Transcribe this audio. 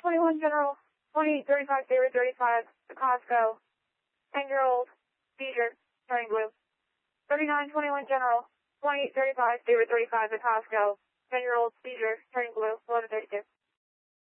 21 General, 2835, David 35, to Costco. 10-year-old, seizure, turning blue. 3921 General, 2835, David 35, to Costco. 10-year-old, seizure, turning blue, 1132.